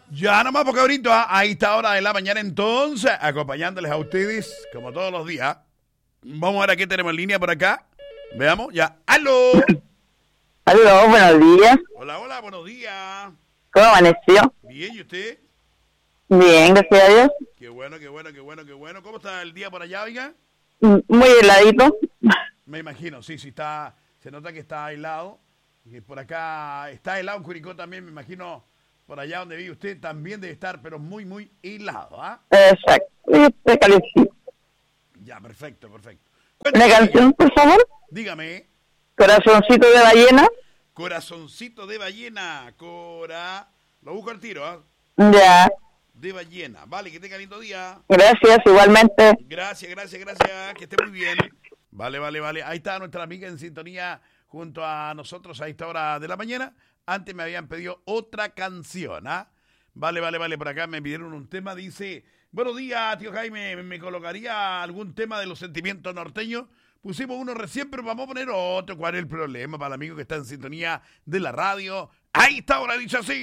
Ya nomás porque ahorita a esta hora de la mañana entonces, acompañándoles a ustedes como todos los días. Vamos a ver a qué tenemos en línea por acá. Veamos, ya. ¡Aló! Aló, buenos días. Hola, hola, buenos días. ¿Cómo amaneció? Bien, ¿y usted? Bien, gracias a Dios. Qué bueno, qué bueno, qué bueno, qué bueno. ¿Cómo está el día por allá, oiga? Muy heladito. Me imagino, sí, está, se nota que está aislado. Y por acá está helado en Curicó también, me imagino, por allá donde vive usted también debe estar, pero muy, muy helado, ¿ah? Exacto. Y este calentito. Ya, perfecto, perfecto. ¿Una Cuéntame, canción, por favor? dígame, Corazoncito de ballena. corazoncito de ballena, lo busco al tiro, ¿ah? Ya. De ballena. Vale, que tenga lindo día. Gracias, igualmente. Gracias, gracias, gracias. Que esté muy bien. Vale, vale, vale. Ahí está nuestra amiga en sintonía junto a nosotros a esta hora de la mañana. Antes me habían pedido otra canción, ¿ah? Vale, vale, vale. Por acá me pidieron un tema. Dice, buenos días, tío Jaime. ¿Me colocaría algún tema de los sentimientos norteños? Pusimos uno recién, pero vamos a poner otro. ¿Cuál es el problema para el amigo que está en sintonía de la radio? Ahí está, ahora dicho así.